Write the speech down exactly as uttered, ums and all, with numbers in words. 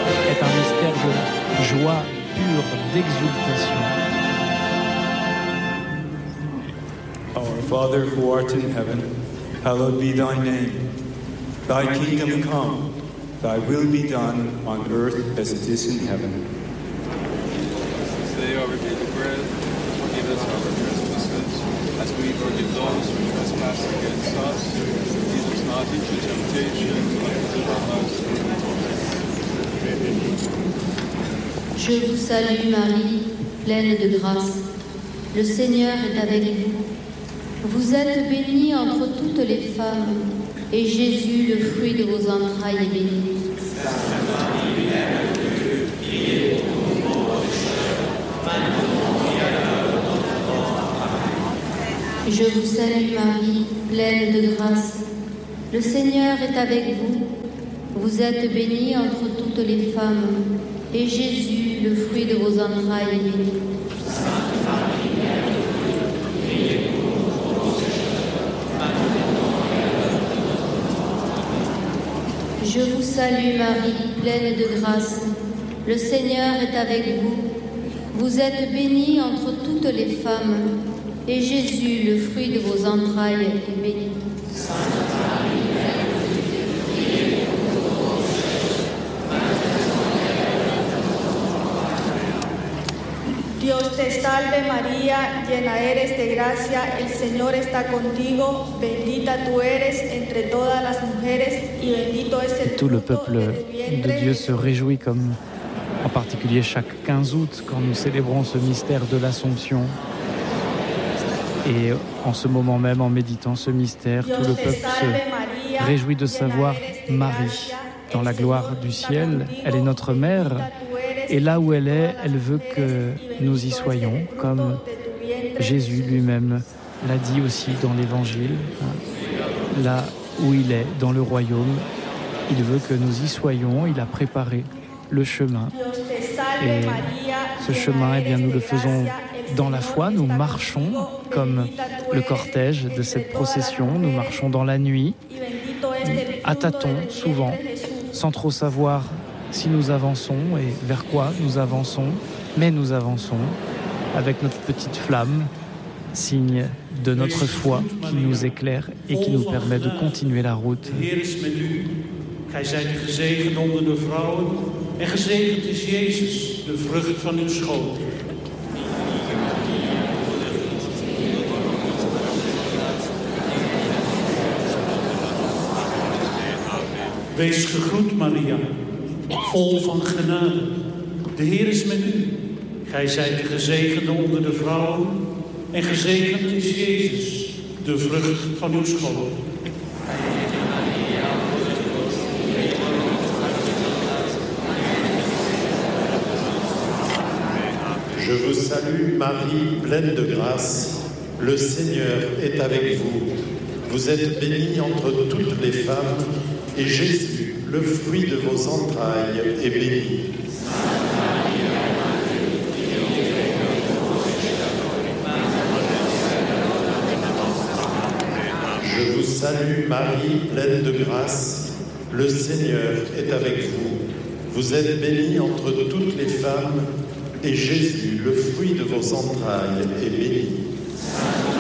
est un mystère de joie pure, d'exultation. Our Father who art in heaven, hallowed be thy name. Thy kingdom come, thy will be done on earth as it is in heaven. Today our daily bread, forgive us our trespasses, as we forgive those who trespass against us. Lead us not into temptation, but deliver us from evil. Je vous salue Marie, pleine de grâce. Le Seigneur est avec vous. Vous êtes bénie entre toutes les femmes, et Jésus, le fruit de vos entrailles, est béni. Je vous salue Marie, pleine de grâce. Le Seigneur est avec vous. Vous êtes bénie entre toutes les femmes, et Jésus, le fruit de vos entrailles, est béni. Je vous salue Marie, pleine de grâce. Le Seigneur est avec vous. Vous êtes bénie entre toutes les femmes, et Jésus, le fruit de vos entrailles, est béni. Dios te salve María, llena eres de gracia, el Señor está contigo, bendita tú eres entre todas las mujeres y bendito es el Tout le fruto peuple de tu vientre. de Dieu se réjouit, comme en particulier chaque quinze août, quand nous célébrons ce mystère de l'Assomption. Et en ce moment même, en méditant ce mystère, tout le peuple se réjouit de savoir Marie dans la gloire du ciel. Elle est notre mère. Et là où elle est, elle veut que nous y soyons, comme Jésus lui-même l'a dit aussi dans l'Évangile. Là où il est, dans le royaume, il veut que nous y soyons. Il a préparé le chemin. Et ce chemin, eh bien, nous le faisons dans la foi. Nous marchons comme le cortège de cette procession. Nous marchons dans la nuit, à tâtons, souvent, sans trop savoir si nous avançons et vers quoi nous avançons, mais nous avançons avec notre petite flamme, signe de notre foi qui nous éclaire et qui nous permet de continuer la route. Gij zijt gezegend onder de vrouwen en gezegend is Jezus, de vrucht van uw schoot. Wees gegroet, Maria, vol van genade. De Heer is met u. Gij zijt gezegend onder de vrouwen en gezegend is Jezus, de vrucht van uw schoot. Je vous salue, Marie, pleine de grâce. Le Seigneur est avec vous. Vous êtes bénie entre toutes les femmes, et Jésus, le fruit de vos entrailles, est béni. Je vous salue, Marie, pleine de grâce. Le Seigneur est avec vous. Vous êtes bénie entre toutes les femmes, et Jésus, le fruit de vos entrailles, est béni.